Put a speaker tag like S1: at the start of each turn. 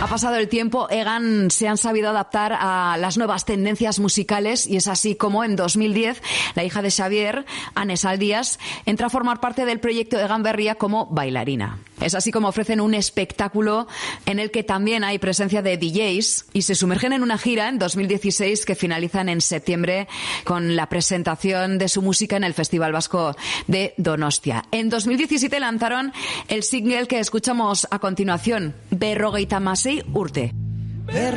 S1: Ha pasado el tiempo, Egan se han sabido adaptar a las nuevas tendencias musicales y es así como en 2010 la hija de Xavier, Anne Saldías, entra a formar parte del proyecto Egan Berria como bailarina. Es así como ofrecen un espectáculo en el que también hay presencia de DJs y se sumergen en una gira en 2016 que finalizan en septiembre con la presentación de su música en el Festival Vasco de Donostia. En 2017 lanzaron el single que escuchamos a continuación, Berrogeita Hamasei Urte.